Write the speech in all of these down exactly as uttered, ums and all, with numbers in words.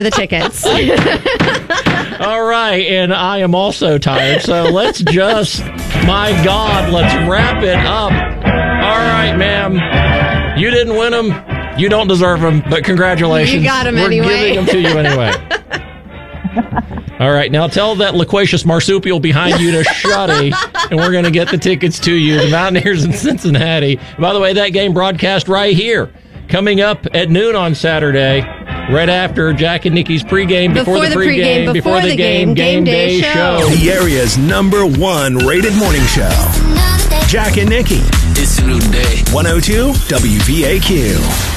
the tickets. All right, and I am also tired, so let's just, my God, let's wrap it up. All right, ma'am, you didn't win them, you don't deserve them, but congratulations. You got them We're anyway. giving them to you anyway. All right, now tell that loquacious marsupial behind you to shuddy, and we're going to get the tickets to you, the Mountaineers in Cincinnati. By the way, that game broadcast right here, coming up at noon on Saturday. Right after Jack and Nikki's pregame, before, Before the the pregame, pregame, before, before the the game, game, game day, game day show. show. The area's number one rated morning show. Jack and Nikki. It's a new day. one oh two W V A Q.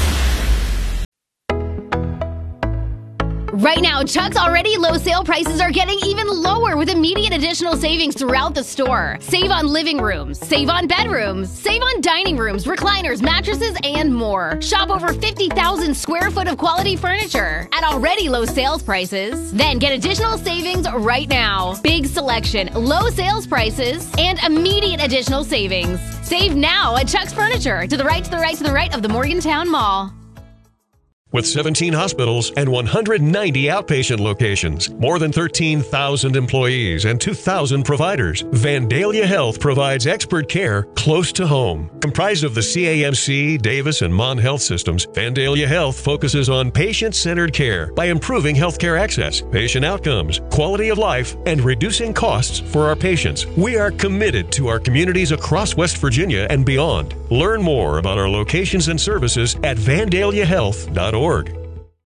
Right now, Chuck's already low sale prices are getting even lower with immediate additional savings throughout the store. Save on living rooms, save on bedrooms, save on dining rooms, recliners, mattresses, and more. Shop over fifty thousand square foot of quality furniture at already low sales prices. Then get additional savings right now. Big selection, low sales prices, and immediate additional savings. Save now at Chuck's Furniture, to the right, to the right, to the right of the Morgantown Mall. With seventeen hospitals and one hundred ninety outpatient locations, more than thirteen thousand employees, and two thousand providers, Vandalia Health provides expert care close to home. Comprised of the C A M C, Davis, and Mon Health systems, Vandalia Health focuses on patient-centered care by improving healthcare access, patient outcomes, quality of life, and reducing costs for our patients. We are committed to our communities across West Virginia and beyond. Learn more about our locations and services at vandalia health dot org.